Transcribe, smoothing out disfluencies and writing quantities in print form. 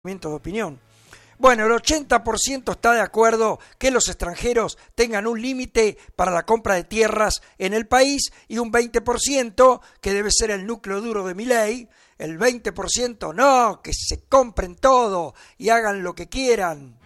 De opinión. Bueno, el 80% está de acuerdo que los extranjeros tengan un límite para la compra de tierras en el país y un 20%, que debe ser el núcleo duro de Milei, el 20% no, que se compren todo y hagan lo que quieran.